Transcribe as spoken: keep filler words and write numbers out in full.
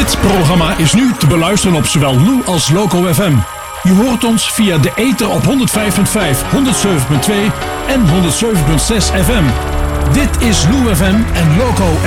Dit programma is nu te beluisteren op zowel Lou als Loco F M. Je hoort ons via de ether op honderdvijf komma vijf, honderdzeven komma twee en honderdzeven komma zes F M. Dit is Lou F M en Loco